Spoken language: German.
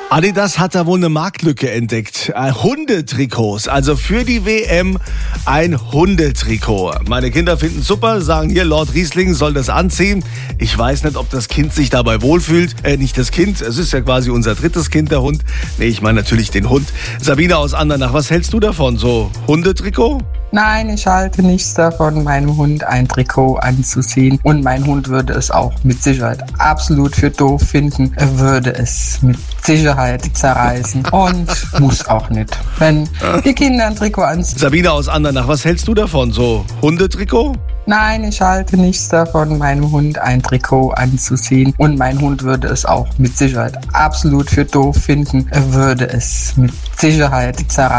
Adidas hat da wohl eine Marktlücke entdeckt. Hundetrikots, also für die WM ein Hundetrikot. Meine Kinder finden es super, sagen hier, Lord Riesling soll das anziehen. Ich weiß nicht, ob das Kind sich dabei wohlfühlt. Nicht das Kind, es ist ja quasi unser drittes Kind, der Hund. Nee, ich meine natürlich den Hund. Sabine aus Andernach, was hältst du davon? So Hundetrikot? Nein, ich halte nichts davon, meinem Hund ein Trikot anzuziehen. Und mein Hund würde es auch mit Sicherheit absolut für doof finden. Er würde es mit Sicherheit zerreißen und muss auch nicht. Wenn die Kinder ein Trikot anziehen. Sabine aus Andernach, was hältst du davon? So Hundetrikot? Nein, ich halte nichts davon, meinem Hund ein Trikot anzuziehen. Und mein Hund würde es auch mit Sicherheit absolut für doof finden. Er würde es mit Sicherheit zerreißen.